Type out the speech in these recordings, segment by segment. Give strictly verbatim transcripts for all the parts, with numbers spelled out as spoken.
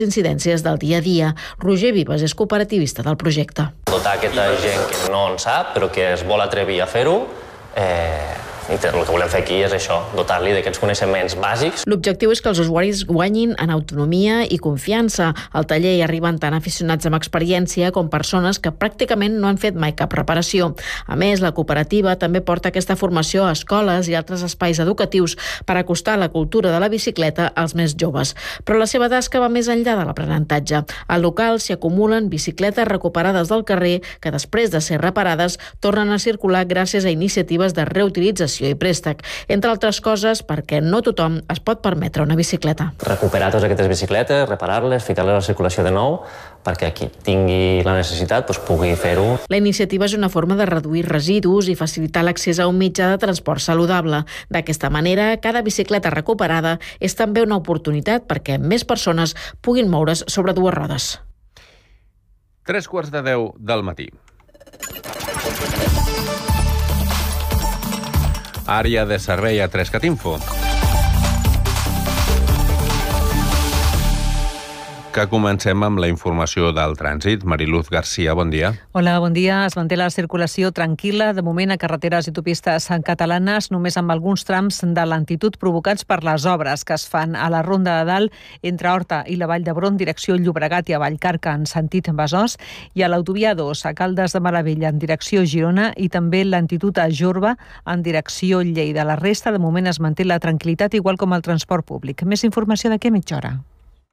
incidències del dia a dia. Roger Vives és cooperativista del projecte. Dotar aquesta gent que no en sap, però que es vol atrevir a fer-ho, eh, i el que volem fer aquí és això, dotar-li d'aquests coneixements bàsics. L'objectiu és que els usuaris guanyin en autonomia i confiança. Al taller hi arriben tant aficionats amb experiència com persones que pràcticament no han fet mai cap reparació. A més, la cooperativa també porta aquesta formació a escoles i altres espais educatius per acostar la cultura de la bicicleta als més joves. Però la seva tasca va més enllà de l'aprenentatge. Al local s'hi acumulen bicicletes recuperades del carrer que després de ser reparades tornen a circular gràcies a iniciatives de reutilització i préstec, entre altres coses perquè no tothom es pot permetre una bicicleta. Recuperar totes aquestes bicicletes, reparar-les, ficar-les a la circulació de nou, perquè qui tingui la necessitat doncs, pugui fer-ho. La iniciativa és una forma de reduir residus i facilitar l'accés a un mitjà de transport saludable. D'aquesta manera, cada bicicleta recuperada és també una oportunitat perquè més persones puguin moure's sobre dues rodes. Tres quarts de deu del matí. Àrea de servei a Trescat Info. Que comencem amb la informació del trànsit. Mariluz Garcia, bon dia. Hola, bon dia. Es manté la circulació tranquil·la, de moment a carreteres i autopistes catalanes, només amb alguns trams de lentitud provocats per les obres que es fan a la Ronda de Dalt entre Horta i la Vall d'Hebron, direcció Llobregat i a Vallcarca en sentit Besòs, i a l'autovia dos a Caldes de Malavella en direcció Girona i també lentitud a Jorba en direcció Lleida. La resta, de moment, es manté la tranquil·litat, igual com el transport públic. Més informació d'aquí a mitja hora.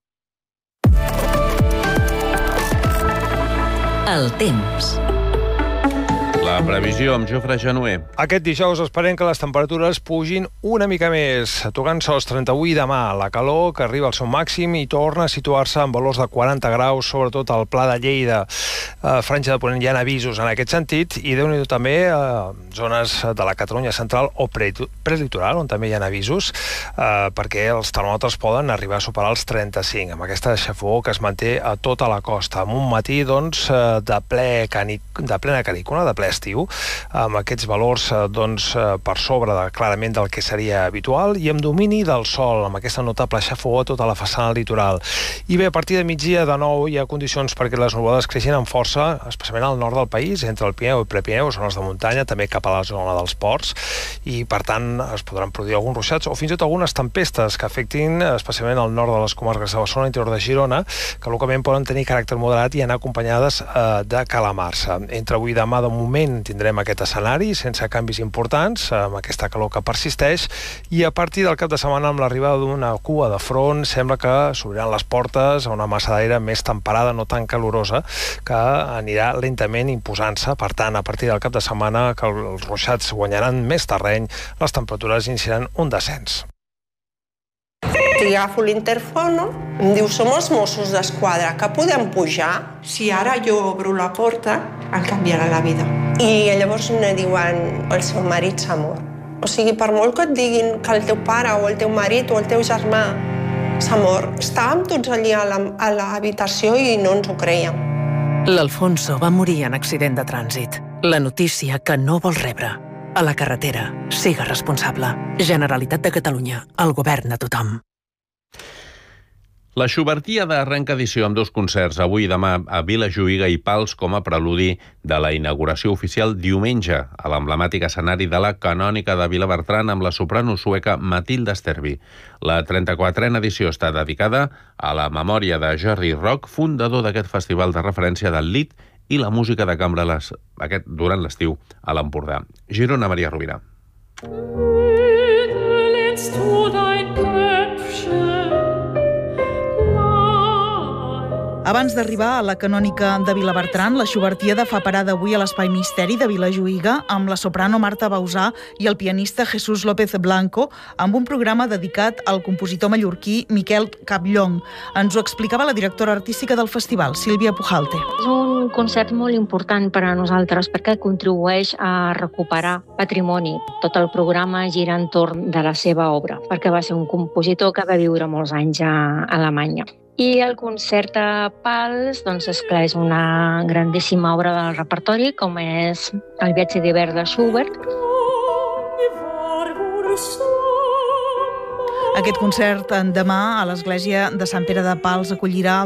El temps. La previsió amb Jofre Genuer. Aquest dijous esperem que les temperatures pugin una mica més, tocant sols trenta-vuit demà. La calor que arriba al seu màxim i torna a situar-se en valors de quaranta graus, sobretot al Pla de Lleida. A Franja de Ponent hi ha avisos en aquest sentit i déu-n'hi-do també a zones de la Catalunya central o prelitoral, on també hi ha avisos, eh, perquè els termòmetres poden arribar a superar els trenta-cinc, amb aquesta xafogor que es manté a tota la costa. Amb un matí, doncs, de, ple canic, de plena canícula, de ple estiu, amb aquests valors doncs, per sobre de, clarament del que seria habitual i amb domini del sol, amb aquesta notable xafogor a tota la façana litoral. I bé, a partir de migdia de nou hi ha condicions perquè les nuvolades creixin amb força, especialment al nord del país, entre el Pirineu i Prepirineu, zones de muntanya, també cap a la zona dels ports, i per tant es podran produir alguns ruixats o fins i tot algunes tempestes que afectin especialment al nord de les comarques de Barcelona, interior de Girona, que localment poden tenir caràcter moderat i anar acompanyades eh, de calamarsa. Entre avui i demà, de moment, tindrem aquest escenari sense canvis importants, amb aquesta calor que persisteix, i a partir del cap de setmana, amb l'arribada d'una cua de front, sembla que s'obriran les portes a una massa d'aire més temperada, no tan calorosa, que anirà lentament imposant-se. Per tant, a partir del cap de setmana, que els ruixats guanyaran més terreny, les temperatures iniciaran un descens. Si agafo l'interfono, em diu, som els Mossos d'Esquadra, que podem pujar? Si ara jo obro la porta, em canviarà la vida. I llavors em diuen, el seu marit s'ha mort. O sigui, per molt que et diguin que el teu pare o el teu marit o el teu germà s'ha mort, estàvem tots allí a l'habitació i no ens ho creiem. L'Alfonso va morir en accident de trànsit. La notícia que no vol rebre. A la carretera, siga responsable. Generalitat de Catalunya, el govern de tothom. La Xubertiada arrenca edició amb dos concerts avui i demà a Vilajuïga i Pals com a preludi de la inauguració oficial diumenge a l'emblemàtic escenari de la Canònica de Vilabertran amb la soprano sueca Matilda Sterby. La trenta-quatrena edició està dedicada a la memòria de Jordi Roc, fundador d'aquest festival de referència del lied i la música de cambra les, aquest, durant l'estiu a l'Empordà. Girona, Maria Rovira. Abans d'arribar a la Canònica de Vilabertran, la Xubertiada fa parada avui a l'Espai Misteri de Vilajuïga amb la soprano Marta Bausà i el pianista Jesús López Blanco amb un programa dedicat al compositor mallorquí Miquel Capllong. Ens ho explicava la directora artística del festival, Sílvia Pujalte. És un concert molt important per a nosaltres perquè contribueix a recuperar patrimoni. Tot el programa gira entorn de la seva obra, perquè va ser un compositor que va viure molts anys a Alemanya. I el concert a Pals, doncs, esclar, és una grandíssima obra del repertori, com és el Viatge d'hivern de Schubert. Aquest concert demà a l'església de Sant Pere de Pals acollirà